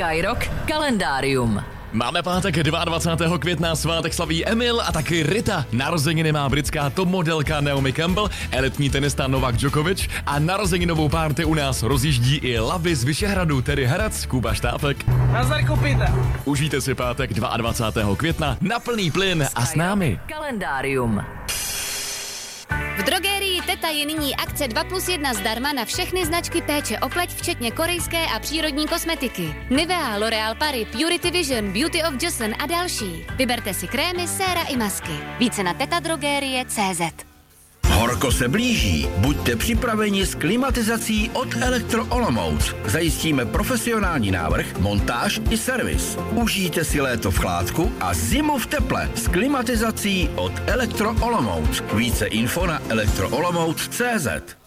Skyrock kalendárium. Máme pátek 22. května, svátek slaví Emil a taky Rita. Narozeniny má britská top modelka Naomi Campbell, elitní tenista Novak Djokovic a narozeninovou párty u nás rozjíždí i lavy z Vyšehradu, tedy herec Kuba Štápek. Nazdar, Kupita. Užijte si pátek 22. května na plný plyn a s námi. Kalendárium. V drogerii Teta je nyní akce 2+1 zdarma na všechny značky péče o pleť, včetně korejské a přírodní kosmetiky. Nivea, L'Oréal Paris, Purity Vision, Beauty of Joseon a další. Vyberte si krémy, séra i masky. Více na tetadrogerie.cz. Horko se blíží. Buďte připraveni s klimatizací od Elektro Olomouc. Zajistíme profesionální návrh, montáž i servis. Užijte si léto v chládku a zimu v teple s klimatizací od Elektro Olomouc. Více info na elektroolomouc.cz.